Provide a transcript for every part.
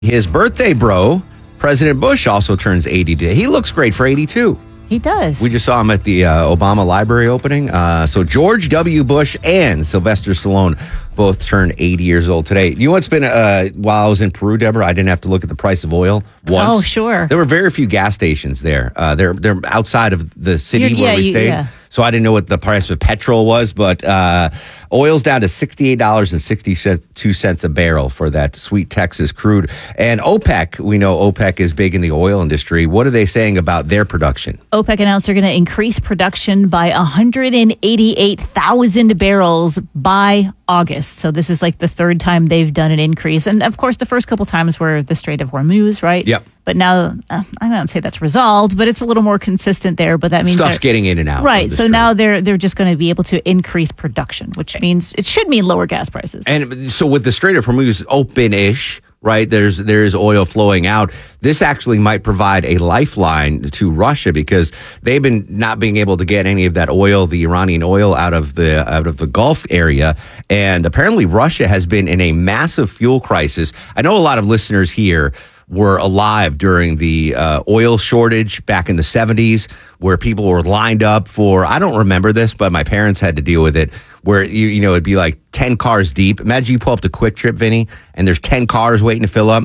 His birthday bro, President Bush, also turns 80 today. He looks great for 82. He does. We just saw him at the Obama Library opening. So George W. Bush and Sylvester Stallone both turned 80 years old today. You know what's been, while I was in Peru, Deborah, I didn't have to look at the price of oil once. Oh, sure. There were very few gas stations there. They're outside of the city where we stayed. Yeah. So I didn't know what the price of petrol was, but oil's down to $68.62 a barrel for that sweet Texas crude. And OPEC, we know OPEC is big in the oil industry. What are they saying about their production? OPEC announced they're going to increase production by 188,000 barrels by August. So this is like the third time they've done an increase. And of course, the first couple times were the Strait of Hormuz, right? Yep. But now, I don't say that's resolved, but it's a little more consistent there. But that means stuff's getting in and out. Right. So now they're just going to be able to increase production, which means it should mean lower gas prices. And so with the Strait of Hormuz open-ish, right, there's oil flowing out. This actually might provide a lifeline to Russia because they've been not being able to get any of that oil, the Iranian oil, out of the Gulf area. And apparently Russia has been in a massive fuel crisis. I know a lot of listeners here were alive during the oil shortage back in the 70s where people were lined up for, I don't remember this, but my parents had to deal with it, where you know it'd be like 10 cars deep. Imagine you pull up to Quick Trip, Vinny, and there's 10 cars waiting to fill up.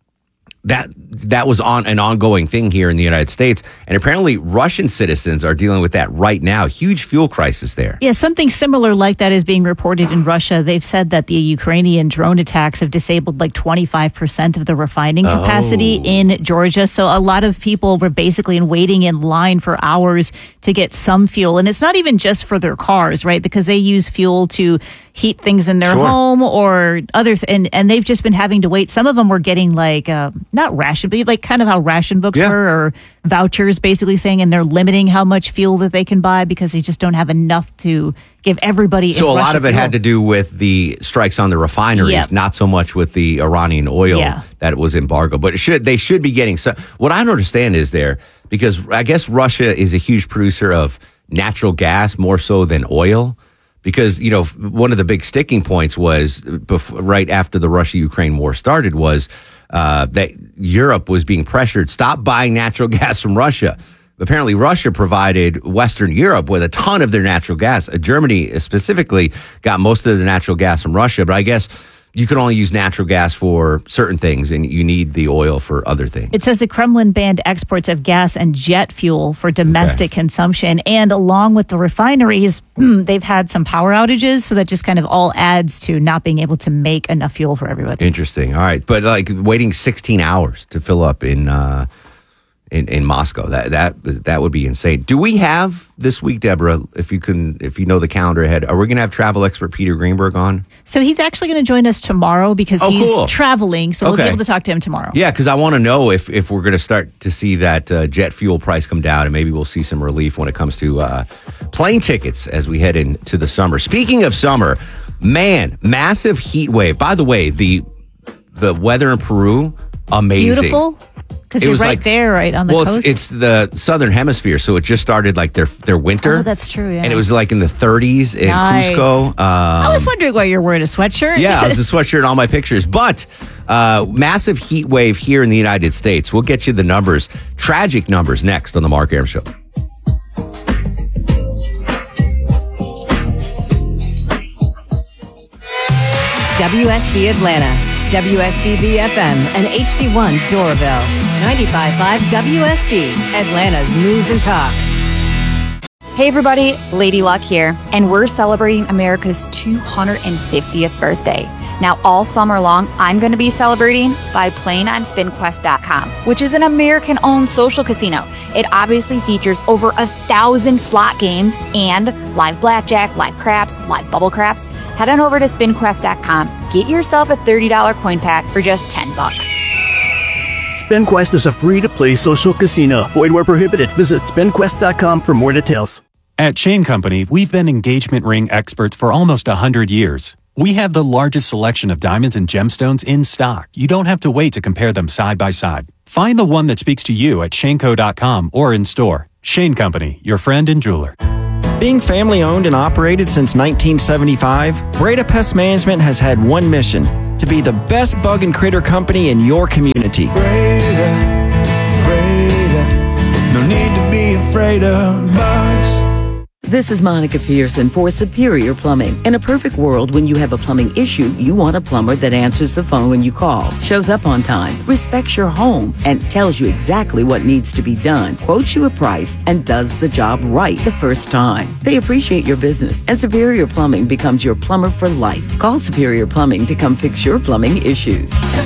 That was on an ongoing thing here in the United States. And apparently Russian citizens are dealing with that right now. Huge fuel crisis there. Yeah, something similar like that is being reported in Russia. They've said that the Ukrainian drone attacks have disabled like 25% of the refining capacity in Georgia. So a lot of people were basically waiting in line for hours to get some fuel. And it's not even just for their cars, right? Because they use fuel to heat things in their home or other, and they've just been having to wait. Some of them were getting like, not ration, but like kind of how ration books were, or vouchers basically saying, and they're limiting how much fuel that they can buy because they just don't have enough to give everybody. So a lot of it had to do with the strikes on the refineries, not so much with the Iranian oil that was embargoed. But they should be getting some. What I don't understand is because I guess Russia is a huge producer of natural gas more so than oil. Because, you know, one of the big sticking points was right after the Russia-Ukraine war started was that Europe was being pressured, stop buying natural gas from Russia. Apparently, Russia provided Western Europe with a ton of their natural gas. Germany specifically got most of the natural gas from Russia. But I guess you can only use natural gas for certain things, and you need the oil for other things. It says the Kremlin banned exports of gas and jet fuel for domestic consumption. And along with the refineries, they've had some power outages. So that just kind of all adds to not being able to make enough fuel for everybody. Interesting. All right. But like waiting 16 hours to fill up in Moscow, that would be insane. Do we have this week, Deborah, if you know the calendar ahead, are we going to have travel expert Peter Greenberg on? So he's actually going to join us tomorrow because he's traveling. So we'll be able to talk to him tomorrow. Yeah, because I want to know if we're going to start to see that jet fuel price come down, and maybe we'll see some relief when it comes to plane tickets as we head into the summer. Speaking of summer, man, massive heat wave. By the way, the weather in Peru, amazing. Beautiful. Because you're right there, right on the coast. Well, it's the southern hemisphere, so it just started like their winter. Oh, that's true, yeah. And it was like in the 30s in Cusco. I was wondering why you're wearing a sweatshirt. Yeah, I was a sweatshirt in all my pictures. But massive heat wave here in the United States. We'll get you the numbers, tragic numbers, next on The Mark Arum Show. WSB Atlanta, WSBB FM, and HD1 Doraville. 95.5 WSB, Atlanta's News and Talk. Hey everybody, Lady Luck here, and we're celebrating America's 250th birthday. Now all summer long, I'm going to be celebrating by playing on SpinQuest.com, which is an American-owned social casino. It obviously features over 1,000 slot games and live blackjack, live craps, live bubble craps. Head on over to SpinQuest.com. Get yourself a $30 coin pack for just $10. SpinQuest is a free-to-play social casino. Void where prohibited. Visit SpinQuest.com for more details. At Chain Company, we've been engagement ring experts for almost 100 years. We have the largest selection of diamonds and gemstones in stock. You don't have to wait to compare them side by side. Find the one that speaks to you at ShaneCo.com or in store. Shane Company, your friend and jeweler. Being family owned and operated since 1975, Breda Pest Management has had one mission: to be the best bug and critter company in your community. Breda, no need to be afraid of bugs. This is Monica Pearson for Superior Plumbing. In a perfect world, when you have a plumbing issue, you want a plumber that answers the phone when you call, shows up on time, respects your home, and tells you exactly what needs to be done, quotes you a price, and does the job right the first time. They appreciate your business, and Superior Plumbing becomes your plumber for life. Call Superior Plumbing to come fix your plumbing issues.